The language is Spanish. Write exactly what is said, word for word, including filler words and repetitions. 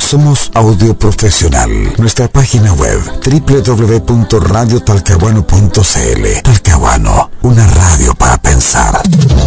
Somos Audio Profesional. Nuestra página web doble u doble u doble u punto radio talcahuano punto c l. Talcahuano, una radio para pensar.